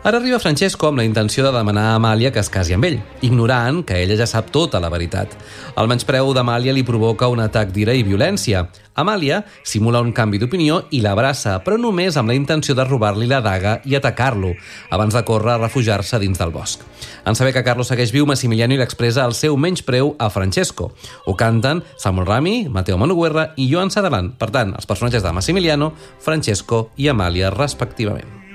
Ara arriba Francesco amb la intenció de demanar a Amàlia que es casi amb ell, ignorant que ella ja sap tota la veritat. El menyspreu d'Amàlia li provoca un atac d'ira i violència. Amàlia simula un canvi d'opinió i l'abraça, però només amb la intenció de robar-li la daga i atacar-lo, abans de córrer a refugiar-se dins del bosc. En saber que Carlos segueix viu, Massimiliano li expressa el seu menyspreu a Francesco. Ho canten Samuel Rami, Mateo Manuguerra i Joan Sadalan. Per tant, els personatges de Massimiliano, Francesco i Amàlia, respectivament.